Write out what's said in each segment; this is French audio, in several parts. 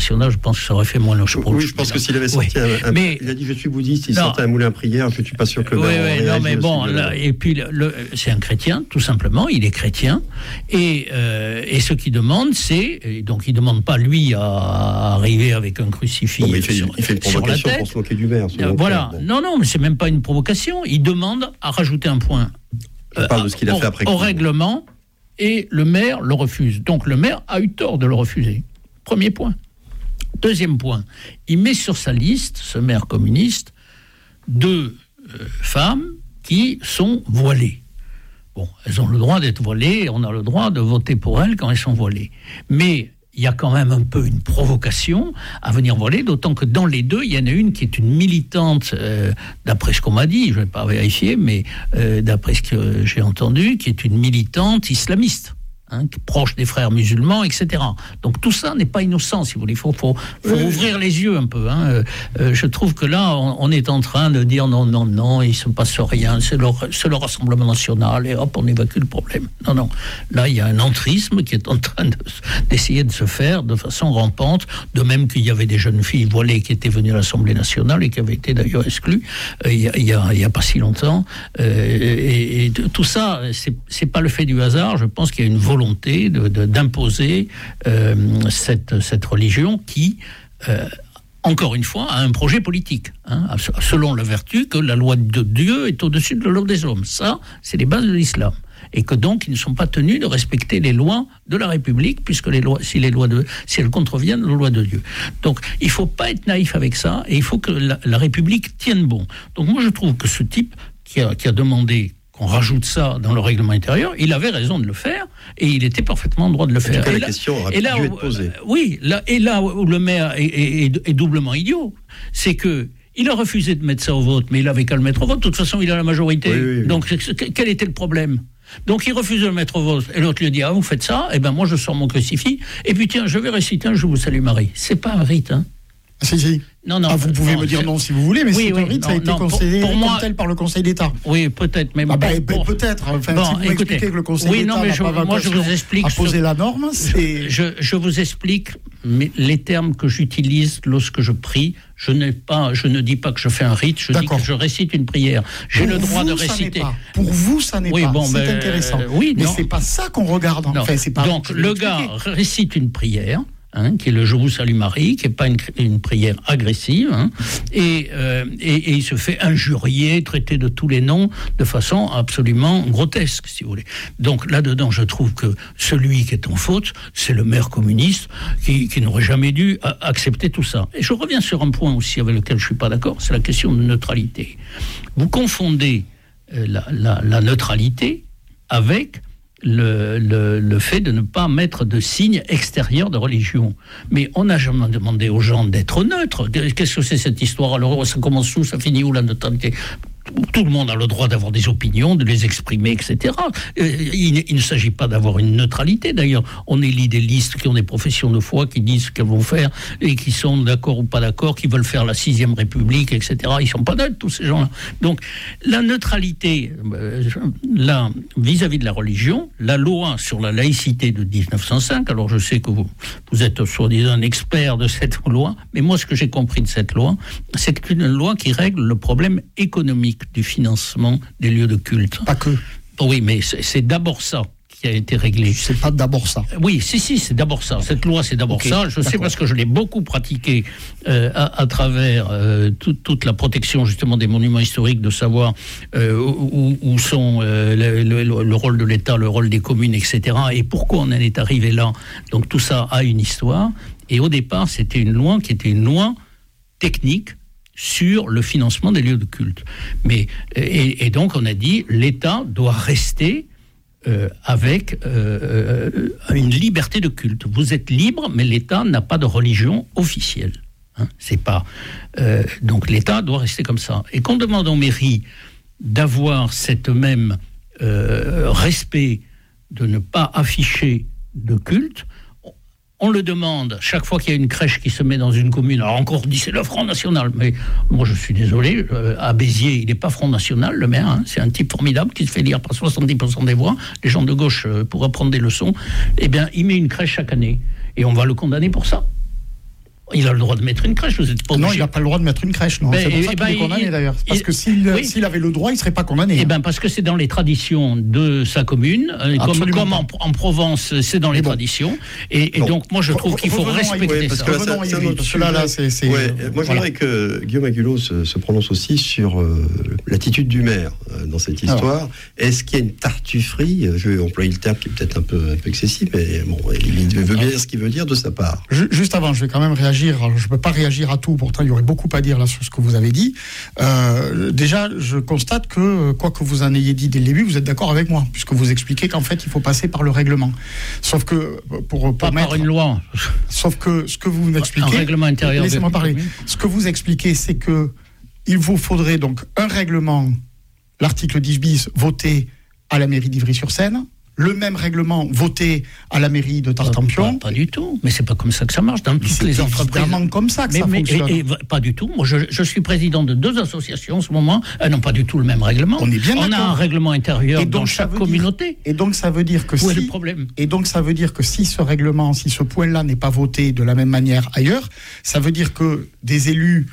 Je pense que ça aurait fait moins le choix. Oui, je pense que s'il avait sorti il a dit je suis bouddhiste, il sortait un moulin à prière, je ne suis pas sûr que le maire non, mais bon, là, et puis c'est un chrétien, tout simplement, il est chrétien, et ce qu'il demande, donc il ne demande pas lui à arriver avec un crucifix il fait une provocation pour se moquer du maire. Voilà, non, mais c'est même pas une provocation, il demande à rajouter un point parle de ce qu'il a fait après au règlement, et le maire le refuse. Donc le maire a eu tort de le refuser. Premier point. Deuxième point, il met sur sa liste, ce maire communiste, 2 femmes qui sont voilées. Bon, elles ont le droit d'être voilées, on a le droit de voter pour elles quand elles sont voilées. Mais il y a quand même un peu une provocation à venir voiler, d'autant que dans les 2, il y en a une qui est une militante, d'après ce qu'on m'a dit, je ne vais pas vérifier, mais d'après ce que j'ai entendu, qui est une militante islamiste. Proche des frères musulmans, etc. Donc tout ça n'est pas innocent, si vous voulez. Il faut ouvrir les yeux un peu. Je trouve que là, on est en train de dire non, il ne se passe rien, c'est le Rassemblement national, et hop, on évacue le problème. Non. Là, il y a un entrisme qui est en train d'essayer de se faire de façon rampante, de même qu'il y avait des jeunes filles voilées qui étaient venues à l'Assemblée nationale et qui avaient été d'ailleurs exclues il y a pas si longtemps. Et tout ça, c'est pas le fait du hasard. Je pense qu'il y a une volonté d'imposer cette religion qui, encore une fois, a un projet politique, selon la vertu que la loi de Dieu est au-dessus de la loi des hommes. Ça, c'est les bases de l'islam. Et que donc, ils ne sont pas tenus de respecter les lois de la République, puisque si elles contreviennent aux lois de Dieu. Donc, il ne faut pas être naïf avec ça, et il faut que la République tienne bon. Donc, moi, je trouve que ce type qui a demandé qu'on rajoute ça dans le règlement intérieur, il avait raison de le faire, et il était parfaitement en droit de le faire. En tout cas, la question aurait dû être posée. Oui, là où le maire est doublement idiot, c'est que il a refusé de mettre ça au vote, mais il avait qu'à le mettre au vote. De toute façon, il a la majorité. Oui. Donc, quel était le problème ? Donc, il refuse de le mettre au vote. Et l'autre lui dit, vous faites ça, et ben moi, je sors mon crucifix, et puis tiens, je vais réciter un Je vous salue Marie. C'est pas un rite, Si. Non, vous pouvez me dire non si vous voulez, mais c'est un rite, ça a été conseillé comme tel par le Conseil d'État. Oui, peut-être, mais peut-être. Enfin, si vous m'expliquez que le Conseil d'État n'a pas vocation à poser la norme, c'est... Je vous explique les termes que j'utilise lorsque je prie. Je ne dis pas que je fais un rite, je dis que je récite une prière. J'ai le droit de réciter. Pour vous, ça n'est pas. C'est intéressant. Mais c'est pas ça qu'on regarde. Donc, le gars récite une prière, qui est le Je vous salue Marie, qui n'est pas une prière agressive, et il se fait injurier, traiter de tous les noms de façon absolument grotesque, si vous voulez. Donc là-dedans, je trouve que celui qui est en faute, c'est le maire communiste qui n'aurait jamais dû accepter tout ça. Et je reviens sur un point aussi avec lequel je ne suis pas d'accord, c'est la question de neutralité. Vous confondez la neutralité avec le fait de ne pas mettre de signes extérieurs de religion. Mais on n'a jamais demandé aux gens d'être neutres. Qu'est-ce que c'est cette histoire ? Alors, ça commence où ? Ça finit où la neutralité ? Tout le monde a le droit d'avoir des opinions, de les exprimer, etc. Il ne s'agit pas d'avoir une neutralité. D'ailleurs, on élit des listes qui ont des professions de foi, qui disent ce qu'elles vont faire, et qui sont d'accord ou pas d'accord, qui veulent faire la 6e République, etc. Ils ne sont pas neutres, tous ces gens-là. Donc, la neutralité, là, vis-à-vis de la religion, la loi sur la laïcité de 1905, alors je sais que vous êtes soi-disant un expert de cette loi, mais moi, ce que j'ai compris de cette loi, c'est que c'est une loi qui règle le problème économique du financement des lieux de culte. Pas que. Oui, mais c'est d'abord ça qui a été réglé. C'est pas d'abord ça. Oui, c'est d'abord ça. Cette loi, c'est d'abord ça. Je sais parce que je l'ai beaucoup pratiqué à travers toute la protection justement des monuments historiques, de savoir où sont le rôle de l'État, le rôle des communes, etc. Et pourquoi on en est arrivé là. Donc tout ça a une histoire. Et au départ, c'était une loi qui était une loi technique sur le financement des lieux de culte. Et donc on a dit l'État doit rester avec une liberté de culte. Vous êtes libre, mais l'État n'a pas de religion officielle. C'est pas donc l'État doit rester comme ça. Et qu'on demande aux mairies d'avoir cette même respect, de ne pas afficher de culte. On le demande chaque fois qu'il y a une crèche qui se met dans une commune. Alors encore, on dit c'est le Front National. Mais moi, je suis désolé, à Béziers, il n'est pas Front National, le maire. C'est un type formidable qui se fait lire par 70% des voix. Les gens de gauche pourraient prendre des leçons. Eh bien, il met une crèche chaque année. Et on va le condamner pour ça. Il a le droit de mettre une crèche, vous êtes pas obligé. Non, il n'a pas le droit de mettre une crèche, non. C'est pour ça qu'il est condamné, d'ailleurs. Parce que s'il avait le droit, il ne serait pas condamné. Eh bien, parce que c'est dans les traditions de sa commune, comme en Provence, c'est dans les traditions. Et donc, moi, je trouve qu'il faut respecter ça. Moi, je voudrais que Guillaume Agulot se prononce aussi sur l'attitude du maire dans cette histoire. Est-ce qu'il y a une tartufferie, je vais employer le terme qui est peut-être un peu excessif, mais bon, il veut bien dire ce qu'il veut dire de sa part. Juste avant, je vais quand même réagir. Alors, je ne peux pas réagir à tout, pourtant il y aurait beaucoup à dire là sur ce que vous avez dit. Déjà, je constate que, quoi que vous en ayez dit dès le début, vous êtes d'accord avec moi, puisque vous expliquez qu'en fait, il faut passer par le règlement. Sauf que, pas par une loi. Sauf que ce que vous m'expliquez... Un règlement intérieur. Laissez-moi parler. Ce que vous expliquez, c'est que il vous faudrait donc un règlement, l'article 10 bis, voté à la mairie d'Ivry-sur-Seine, le même règlement voté à la mairie de Tartampion. Pas du tout, mais c'est pas comme ça que ça marche dans toutes les entreprises. C'est comme ça que ça fonctionne. Pas du tout. Moi, je suis président de 2 associations en ce moment. Elles n'ont pas du tout le même règlement. On est bien d'accord. On a un règlement intérieur dans chaque communauté. Et donc ça veut dire que où est le problème ? Et donc ça veut dire que si ce règlement, si ce point-là n'est pas voté de la même manière ailleurs, ça veut dire que des élus.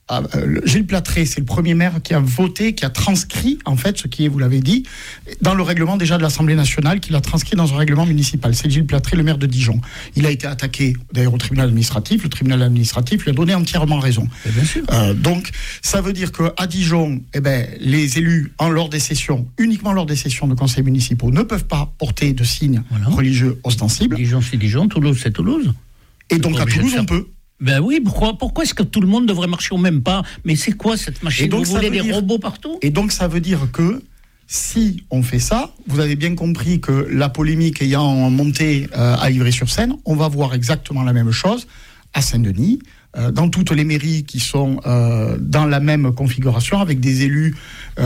Gilles Platré, c'est le premier maire qui a voté, qui a transcrit, en fait, ce qui est, vous l'avez dit, dans le règlement déjà de l'Assemblée nationale, qu'il a transcrit dans un règlement municipal. C'est Gilles Platré, le maire de Dijon. Il a été attaqué, d'ailleurs, au tribunal administratif. Le tribunal administratif lui a donné entièrement raison. Bien sûr. Donc, ça veut dire qu'à Dijon, les élus, uniquement lors des sessions de conseils municipaux, ne peuvent pas porter de signes religieux ostensibles. Dijon, c'est Dijon. Toulouse, c'est Toulouse. Et donc, à Toulouse, on peut. Ben oui, pourquoi est-ce que tout le monde devrait marcher au même pas ? Mais c'est quoi cette machine ? Vous voulez des robots partout ? Et donc ça veut dire que si on fait ça, vous avez bien compris que la polémique ayant monté à Ivry-sur-Seine, on va voir exactement la même chose à Saint-Denis, dans toutes les mairies qui sont dans la même configuration, avec des élus,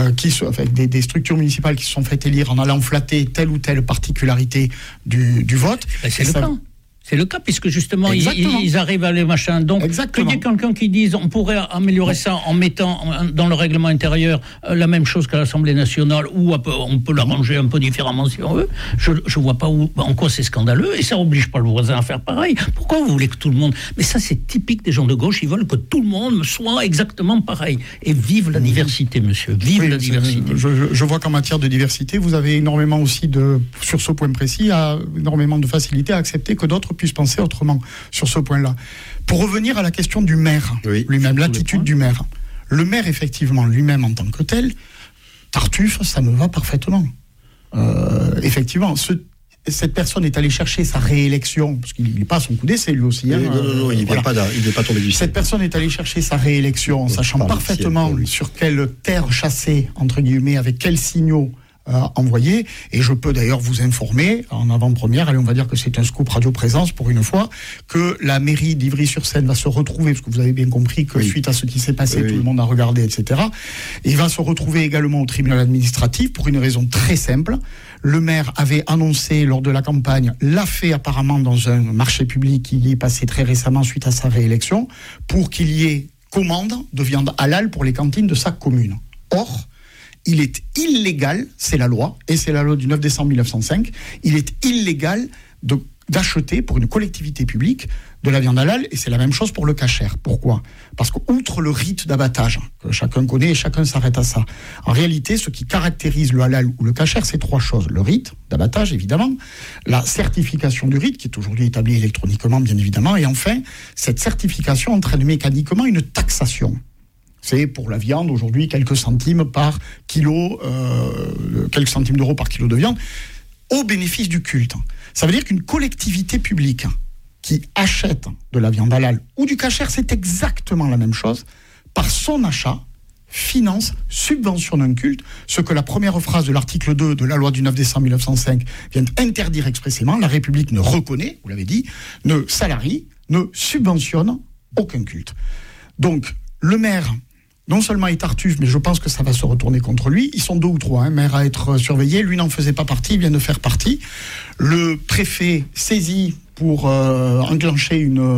avec des structures municipales qui se sont fait élire en allant flatter telle ou telle particularité du vote. Ben c'est le cas. C'est le cas, puisque justement, ils arrivent à les machins. Donc, qu'il y ait quelqu'un qui dise on pourrait améliorer ça en mettant dans le règlement intérieur la même chose qu'à l'Assemblée nationale, ou on peut l'arranger un peu différemment si on veut, je ne vois pas en quoi c'est scandaleux, et ça n'oblige pas le voisin à faire pareil. Pourquoi vous voulez que tout le monde... Mais ça, c'est typique des gens de gauche, ils veulent que tout le monde soit exactement pareil. Et vive la diversité, monsieur, vive la diversité. Je vois qu'en matière de diversité, vous avez énormément aussi sur ce point précis, énormément de facilité à accepter que d'autres puissent penser autrement sur ce point-là. Pour revenir à la question du maire, lui-même, l'attitude du maire. Le maire, effectivement, lui-même en tant que tel, Tartuffe, ça me va parfaitement. Effectivement, cette personne est allée chercher sa réélection, parce qu'il n'est pas à son coup d'essai, lui aussi. Non, il n'est pas tombé du ciel. Cette personne est allée chercher sa réélection, sachant parfaitement sur quelle terre chasser, entre guillemets, avec quels signaux envoyé, et je peux d'ailleurs vous informer en avant-première, allez, on va dire que c'est un scoop Radio Présence pour une fois, que la mairie d'Ivry-sur-Seine va se retrouver, parce que vous avez bien compris que suite à ce qui s'est passé, tout le monde a regardé, etc. Et il va se retrouver également au tribunal administratif pour une raison très simple. Le maire avait annoncé lors de la campagne, l'a fait apparemment dans un marché public qui y est passé très récemment suite à sa réélection, pour qu'il y ait commande de viande halal pour les cantines de sa commune. Or, il est illégal, c'est la loi, et c'est la loi du 9 décembre 1905, il est illégal d'acheter pour une collectivité publique de la viande halal, et c'est la même chose pour le kasher. Pourquoi ? Parce qu'outre le rite d'abattage, que chacun connaît et chacun s'arrête à ça, en réalité, ce qui caractérise le halal ou le kasher, c'est 3 choses. Le rite d'abattage, évidemment, la certification du rite, qui est aujourd'hui établie électroniquement, bien évidemment, et enfin, cette certification entraîne mécaniquement une taxation. C'est pour la viande aujourd'hui quelques centimes par kilo, quelques centimes d'euros par kilo de viande, au bénéfice du culte. Ça veut dire qu'une collectivité publique qui achète de la viande halal ou du kasher, c'est exactement la même chose. Par son achat, finance, subventionne un culte, ce que la première phrase de l'article 2 de la loi du 9 décembre 1905 vient interdire expressément. La République ne reconnaît, vous l'avez dit, ne salarie, ne subventionne aucun culte. Donc, le maire... non seulement est Tartuffe, mais je pense que ça va se retourner contre lui. Ils sont 2 ou 3 maires à être surveillés. Lui n'en faisait pas partie, il vient de faire partie. Le préfet saisit pour enclencher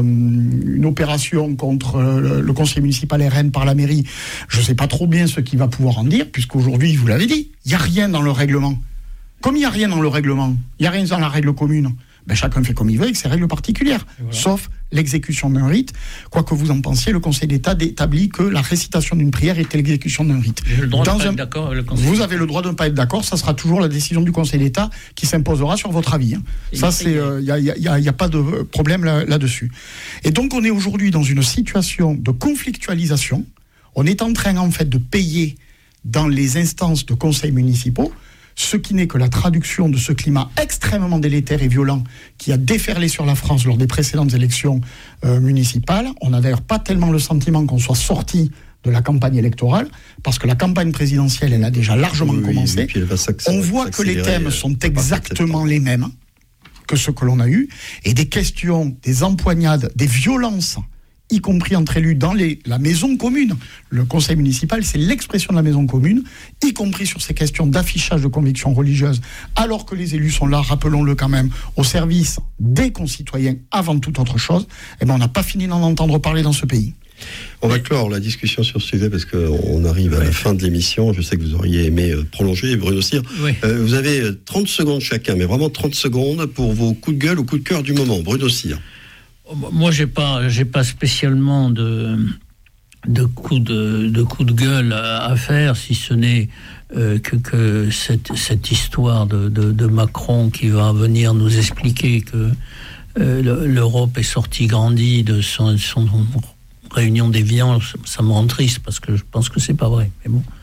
une opération contre le conseil municipal RN par la mairie. Je ne sais pas trop bien ce qu'il va pouvoir en dire, puisqu'aujourd'hui, vous l'avez dit, il n'y a rien dans le règlement. Comme il n'y a rien dans le règlement, il n'y a rien dans la règle commune, chacun fait comme il veut avec ses règles particulières, sauf l'exécution d'un rite. Quoi que vous en pensiez, le Conseil d'État établit que la récitation d'une prière est l'exécution d'un rite. J'ai le droit de ne pas être d'accord avec le Conseil d'État. Vous avez le droit de ne pas être d'accord, ça sera toujours la décision du Conseil d'État qui s'imposera sur votre avis. Ça, il n'y a pas de problème là-dessus. Et donc, on est aujourd'hui dans une situation de conflictualisation. On est en train, en fait, de payer dans les instances de conseils municipaux, ce qui n'est que la traduction de ce climat extrêmement délétère et violent qui a déferlé sur la France lors des précédentes élections municipales. On n'a d'ailleurs pas tellement le sentiment qu'on soit sorti de la campagne électorale, parce que la campagne présidentielle, elle a déjà largement commencé. On voit que les thèmes sont exactement les mêmes que ceux que l'on a eus, et des questions, des empoignades, des violences, y compris entre élus dans la maison commune. Le conseil municipal, c'est l'expression de la maison commune, y compris sur ces questions d'affichage de convictions religieuses, alors que les élus sont là, rappelons-le quand même, au service des concitoyens avant toute autre chose. Eh bien, on n'a pas fini d'en entendre parler dans ce pays. On va clore la discussion sur ce sujet parce qu'on arrive à la fin de l'émission. Je sais que vous auriez aimé prolonger, Bruno Cyr. Oui. Vous avez 30 secondes chacun, mais vraiment 30 secondes pour vos coups de gueule ou coups de cœur du moment. Bruno Cyr. Moi, j'ai pas spécialement de coups de gueule à faire, si ce n'est que cette histoire de Macron qui va venir nous expliquer que l'Europe est sortie grandie de son réunion d'Évian. Ça me rend triste parce que je pense que c'est pas vrai. Mais bon.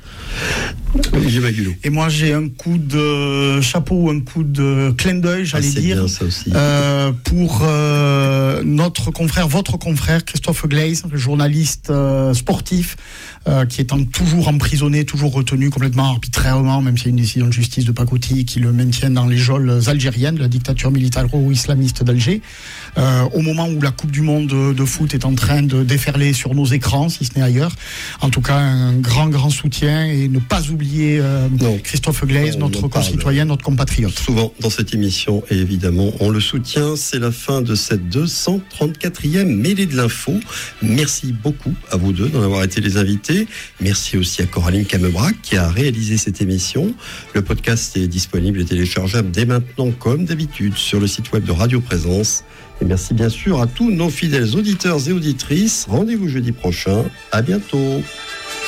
Et moi j'ai un coup de chapeau, un coup de clin d'œil, j'allais dire, bien, ça aussi. Pour notre confrère, votre confrère Christophe Glaise, le journaliste sportif, qui est toujours emprisonné, toujours retenu complètement arbitrairement, même s'il y a une décision de justice de pacotille qui le maintient dans les geôles algériennes, la dictature militaro-islamiste d'Alger, au moment où la Coupe du Monde de foot est en train de déferler sur nos écrans, si ce n'est ailleurs. En tout cas, un grand soutien, et ne pas oublier Christophe Glaise, notre concitoyen, notre compatriote. Souvent dans cette émission, et évidemment, on le soutient. C'est la fin de cette 234e mêlée de l'info. Merci beaucoup à vous deux d'en avoir été les invités. Merci aussi à Coraline Camebrac qui a réalisé cette émission. Le podcast est disponible et téléchargeable dès maintenant, comme d'habitude, sur le site web de Radio Présence. Et merci bien sûr à tous nos fidèles auditeurs et auditrices. Rendez-vous jeudi prochain. À bientôt.